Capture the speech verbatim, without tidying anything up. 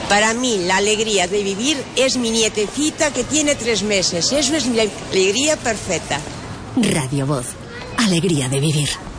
Para mí, la alegría de vivir es mi nietecita que tiene tres meses. Eso es mi alegría perfecta. Radio Voz. Alegría de vivir.